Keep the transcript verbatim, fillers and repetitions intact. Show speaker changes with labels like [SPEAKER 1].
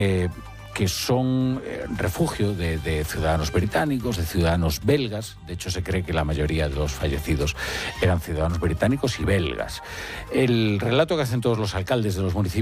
[SPEAKER 1] Eh, que son eh, refugio de, de ciudadanos británicos, de ciudadanos belgas. De hecho, se cree que la mayoría de los fallecidos eran ciudadanos británicos y belgas. El relato que hacen todos los alcaldes de los municipios